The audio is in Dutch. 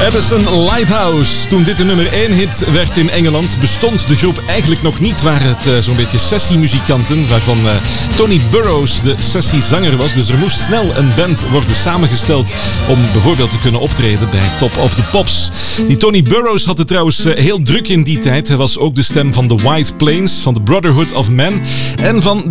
Edison Lighthouse. Toen dit de nummer 1 hit werd in Engeland, bestond de groep eigenlijk nog niet. Waren het zo'n beetje sessiemuzikanten, waarvan Tony Burrows de sessiezanger was. Dus er moest snel een band worden samengesteld om bijvoorbeeld te kunnen optreden bij Top of the Pops. Die Tony Burrows had het trouwens heel druk in die tijd. Hij was ook de stem van The White Plains, van The Brotherhood of Man en van